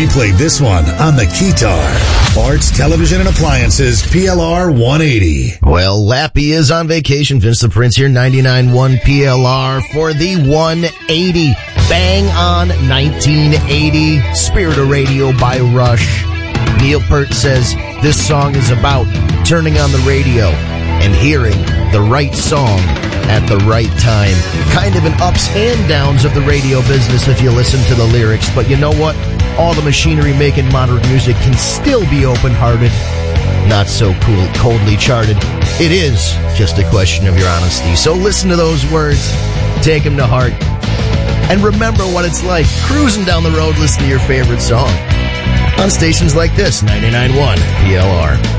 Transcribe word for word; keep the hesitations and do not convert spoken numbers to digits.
We played this one on the Keytar. Parts, television, and appliances, P L R one eighty. Well, Lappy is on vacation. Vince the Prince here, ninety-nine point one P L R for the one eighty. Bang on nineteen eighty. Spirit of Radio by Rush. Neil Peart says this song is about turning on the radio and hearing the right song at the right time. Kind of an ups and downs of the radio business if you listen to the lyrics. But you know what? All the machinery making modern music can still be open-hearted. Not so cool, coldly charted. It is just a question of your honesty. So listen to those words. Take them to heart. And remember what it's like cruising down the road listening to your favorite song. On stations like this, ninety-nine point one P L R.